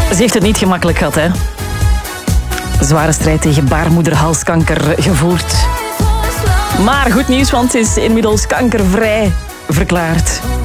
Ze heeft het niet gemakkelijk gehad, hè. Zware strijd tegen baarmoederhalskanker gevoerd. Maar goed nieuws, want ze is inmiddels kankervrij verklaard.